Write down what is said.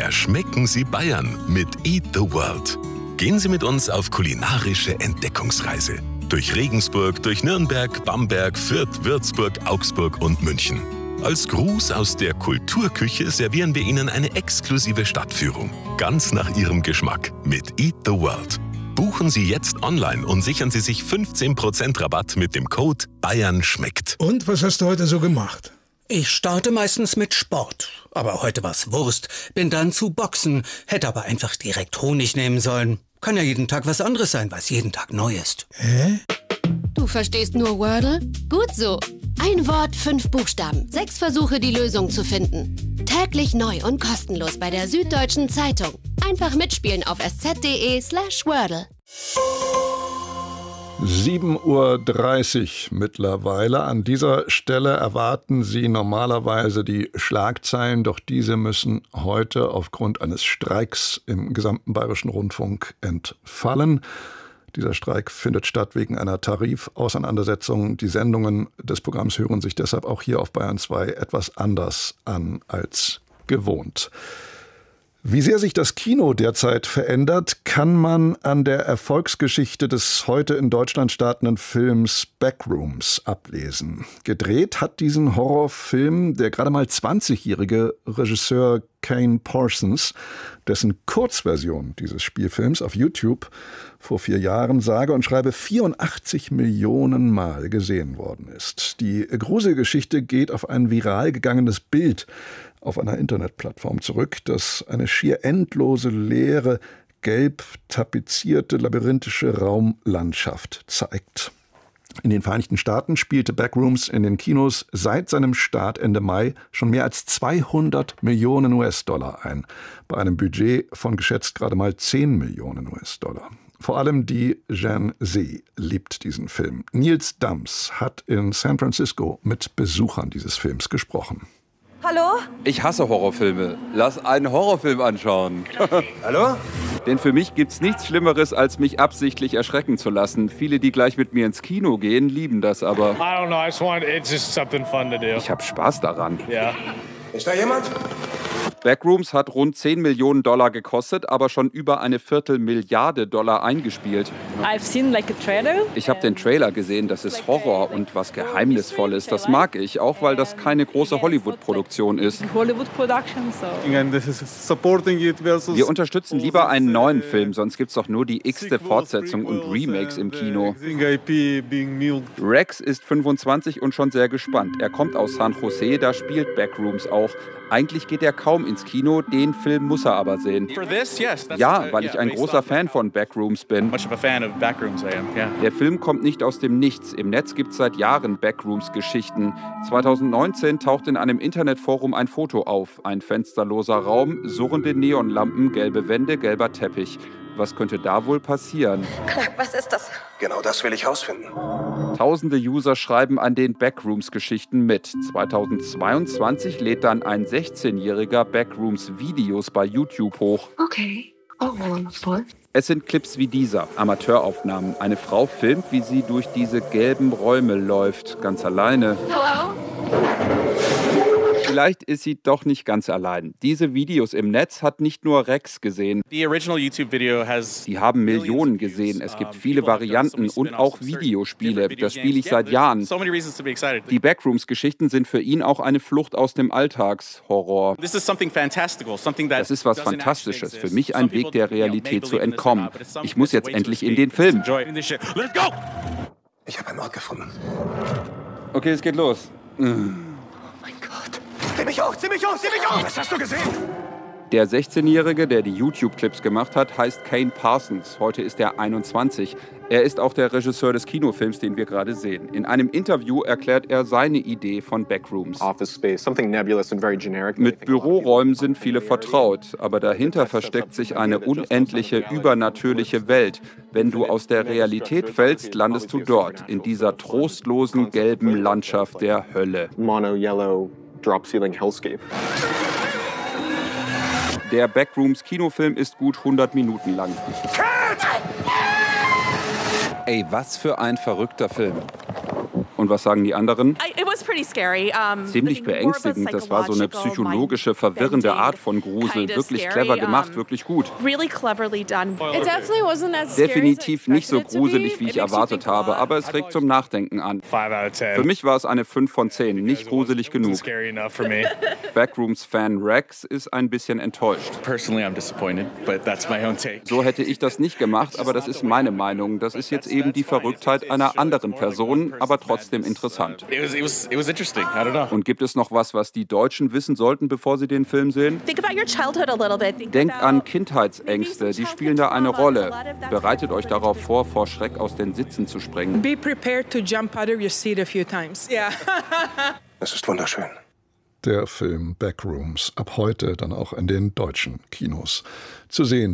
Erschmecken Sie Bayern mit Eat the World. Gehen Sie mit uns auf kulinarische Entdeckungsreise. Durch Regensburg, durch Nürnberg, Bamberg, Fürth, Würzburg, Augsburg und München. Als Gruß aus der Kulturküche servieren wir Ihnen eine exklusive Stadtführung. Ganz nach Ihrem Geschmack mit Eat the World. Buchen Sie jetzt online und sichern Sie sich 15% Rabatt mit dem Code BAYERNSCHMECKT. Und was hast du heute so gemacht? Ich starte meistens mit Sport. Aber heute war's Wurst. Bin dann zu Boxen. Hätte aber einfach direkt Honig nehmen sollen. Kann ja jeden Tag was anderes sein, weil es jeden Tag neu ist. Hä? Du verstehst nur Wordle? Gut so. Ein Wort, 5 Buchstaben. 6 Versuche, die Lösung zu finden. Täglich neu und kostenlos bei der Süddeutschen Zeitung. Einfach mitspielen auf sz.de/Wordle. 7:30 Uhr mittlerweile. An dieser Stelle erwarten Sie normalerweise die Schlagzeilen, doch diese müssen heute aufgrund eines Streiks im gesamten Bayerischen Rundfunk entfallen. Dieser Streik findet statt wegen einer Tarifauseinandersetzung. Die Sendungen des Programms hören sich deshalb auch hier auf Bayern 2 etwas anders an als gewohnt. Wie sehr sich das Kino derzeit verändert, kann man an der Erfolgsgeschichte des heute in Deutschland startenden Films Backrooms ablesen. Gedreht hat diesen Horrorfilm der gerade mal 20-jährige Regisseur Kane Parsons, dessen Kurzversion dieses Spielfilms auf YouTube vor 4 Jahren sage und schreibe 84 Millionen Mal gesehen worden ist. Die Gruselgeschichte geht auf ein viral gegangenes Bild auf einer Internetplattform zurück, das eine schier endlose, leere, gelb tapezierte, labyrinthische Raumlandschaft zeigt. In den Vereinigten Staaten spielte Backrooms in den Kinos seit seinem Start Ende Mai schon mehr als 200 Millionen US-Dollar ein, bei einem Budget von geschätzt gerade mal 10 Millionen US-Dollar. Vor allem die Gen Z liebt diesen Film. Nils Dams hat in San Francisco mit Besuchern dieses Films gesprochen. Hallo? Ich hasse Horrorfilme. Lass einen Horrorfilm anschauen. Hallo? Denn für mich gibt's nichts Schlimmeres, als mich absichtlich erschrecken zu lassen. Viele, die gleich mit mir ins Kino gehen, lieben das aber. Ich habe Spaß daran. Ja. Ist da jemand? Backrooms hat rund 10 Millionen Dollar gekostet, aber schon über eine Viertelmilliarde Dollar eingespielt. Ich habe den Trailer gesehen, das ist Horror und was Geheimnisvolles. Das mag ich, auch weil das keine große Hollywood-Produktion ist. Wir unterstützen lieber einen neuen Film, sonst gibt's doch nur die x-te Fortsetzung und Remakes im Kino. Rex ist 25 und schon sehr gespannt. Er kommt aus San Jose, da spielt Backrooms auch. Eigentlich geht er kaum ins Kino, den Film muss er aber sehen. Ja, weil ich ein großer Fan von Backrooms bin. Der Film kommt nicht aus dem Nichts. Im Netz gibt es seit Jahren Backrooms-Geschichten. 2019 taucht in einem Internetforum ein Foto auf. Ein fensterloser Raum, surrende Neonlampen, gelbe Wände, gelber Teppich. Was könnte da wohl passieren? Clark, was ist das? Genau das will ich rausfinden. Tausende User schreiben an den Backrooms-Geschichten mit. 2022 lädt dann ein 16-jähriger Backrooms-Videos bei YouTube hoch. Okay. Oh, voll. Es sind Clips wie dieser, Amateuraufnahmen. Eine Frau filmt, wie sie durch diese gelben Räume läuft, ganz alleine. Hello? Vielleicht ist sie doch nicht ganz allein. Diese Videos im Netz hat nicht nur Rex gesehen. Die haben Millionen gesehen. Es gibt viele Varianten und auch Videospiele. Das spiele ich seit Jahren. Die Backrooms-Geschichten sind für ihn auch eine Flucht aus dem Alltagshorror. Das ist was Fantastisches. Für mich ein Weg der Realität zu entkommen. Ich muss jetzt endlich in den Film. Ich habe einen Ort gefunden. Okay, es geht los. Zieh mich hoch, zieh mich hoch, zieh mich hoch! Was hast du gesehen? Der 16-Jährige, der die YouTube-Clips gemacht hat, heißt Kane Parsons. Heute ist er 21. Er ist auch der Regisseur des Kinofilms, den wir gerade sehen. In einem Interview erklärt er seine Idee von Backrooms. Mit Büroräumen sind viele vertraut, aber dahinter versteckt sich eine unendliche, übernatürliche Welt. Wenn du aus der Realität fällst, landest du dort, in dieser trostlosen, gelben Landschaft der Hölle. Der Backrooms-Kinofilm ist gut 100 Minuten lang. Ey, was für ein verrückter Film. Und was sagen die anderen? Ziemlich beängstigend. Das war so eine psychologische, verwirrende Art von Grusel. Wirklich clever gemacht, wirklich gut. Definitiv nicht so gruselig, wie ich erwartet habe, aber es regt zum Nachdenken an. Für mich war es eine 5 von 10, nicht gruselig genug. Backrooms-Fan Rex ist ein bisschen enttäuscht. So hätte ich das nicht gemacht, aber das ist meine Meinung. Das ist jetzt eben die Verrücktheit einer anderen Person, aber trotzdem interessant. Und gibt es noch was die Deutschen wissen sollten, bevor sie den Film sehen? Denkt an Kindheitsängste, die spielen da eine Rolle. Bereitet euch darauf vor Schreck aus den Sitzen zu springen. Be prepared to jump out of your seat a few times. Yeah. Es ist wunderschön. Der Film Backrooms, ab heute dann auch in den deutschen Kinos zu sehen.